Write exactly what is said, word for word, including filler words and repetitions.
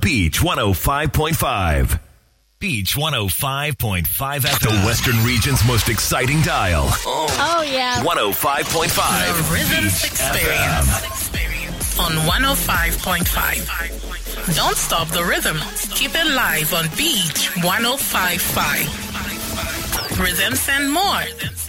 Beach one oh five point five. Beach one oh five point five F M. The Western Region's most exciting dial. Oh, oh yeah. one oh five point five. The Rhythms Experience on one oh five point five. Don't stop the rhythm. Keep it live on Beach one oh five point five. Rhythms and more.